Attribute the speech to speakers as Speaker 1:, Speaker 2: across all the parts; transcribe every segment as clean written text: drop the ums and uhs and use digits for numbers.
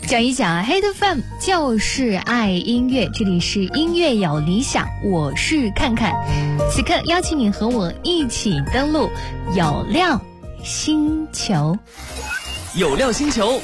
Speaker 1: 讲一讲黑的 FM 就是爱音乐，这里是音乐有理想，我是看看。此刻邀请你和我一起登录有料星球。
Speaker 2: 有料星球，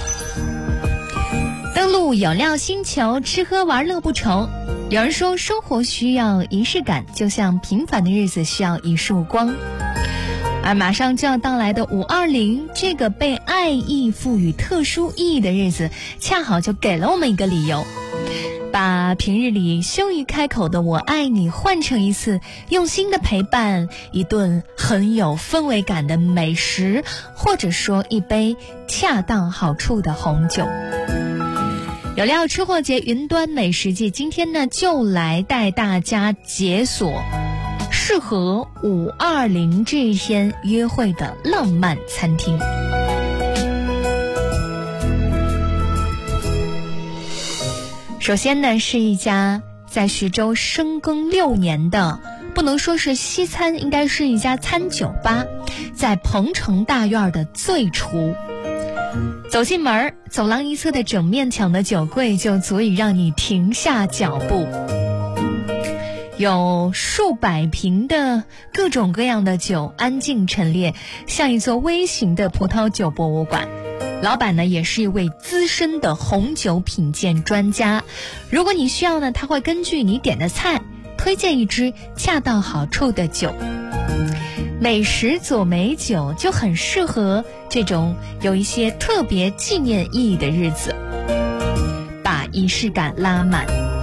Speaker 1: 登录有料星球，吃喝玩乐不愁。有人说生活需要仪式感，就像平凡的日子需要一束光。而马上就要到来的520，这个被爱意赋予特殊意义的日子，恰好就给了我们一个理由，把平日里羞于开口的我爱你换成一次用心的陪伴，一顿很有氛围感的美食，或者说一杯恰到好处的红酒。有料吃货节云端美食季，今天呢就来带大家解锁适合520这一天约会的浪漫餐厅。首先呢，是一家在徐州深耕6年的，不能说是西餐，应该是一家餐酒吧，在鹏城大院的醉厨。走进门，走廊一侧的整面墙的酒柜就足以让你停下脚步。有数百瓶的各种各样的酒安静陈列，像一座微型的葡萄酒博物馆。老板呢也是一位资深的红酒品鉴专家，如果你需要呢，他会根据你点的菜推荐一支恰到好处的酒。美食佐美酒就很适合这种有一些特别纪念意义的日子，把仪式感拉满。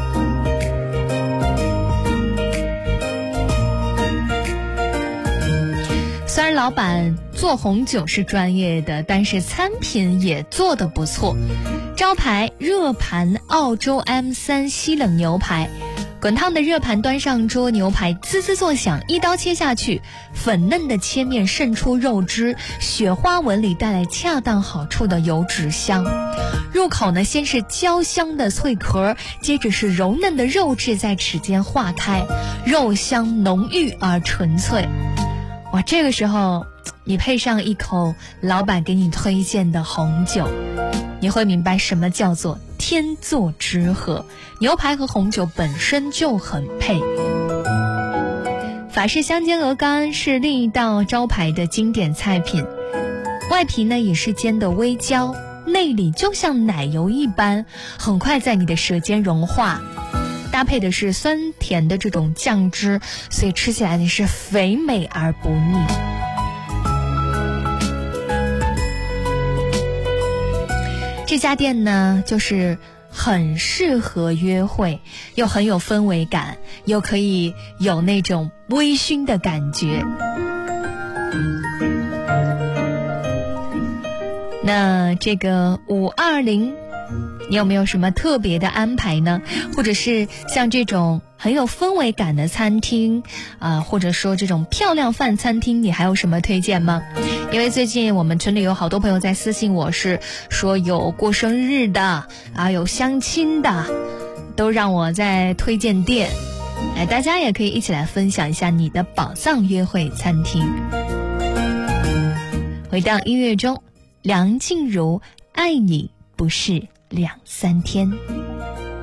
Speaker 1: 虽然老板做红酒是专业的，但是餐品也做得不错。招牌热盘澳洲 M3 西冷牛排，滚烫的热盘端上桌，牛排滋滋作响，一刀切下去，粉嫩的切面渗出肉汁，雪花纹里带来恰当好处的油脂香。入口呢，先是焦香的脆壳，接着是柔嫩的肉质在齿间化开，肉香浓郁而纯粹。哇，这个时候你配上一口老板给你推荐的红酒，你会明白什么叫做天作之合。牛排和红酒本身就很配。法式香煎鹅肝是另一道招牌的经典菜品，外皮呢也是煎的微焦，内里就像奶油一般，很快在你的舌尖融化，搭配的是酸甜的这种酱汁，所以吃起来呢是肥美而不腻。这家店呢就是很适合约会，又很有氛围感，又可以有那种微醺的感觉。那这个520你有没有什么特别的安排呢？或者是像这种很有氛围感的餐厅或者说这种漂亮饭餐厅，你还有什么推荐吗？因为最近我们群里有好多朋友在私信我，是说有过生日的有相亲的，都让我在推荐店。大家也可以一起来分享一下你的宝藏约会餐厅。回到音乐中，梁静茹爱你不是2、3天。